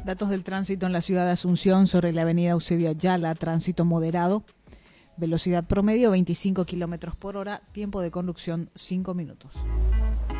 Datos del tránsito en la ciudad de Asunción sobre la avenida Eusebio Ayala, tránsito moderado, velocidad promedio 25 kilómetros por hora, tiempo de conducción 5 minutos.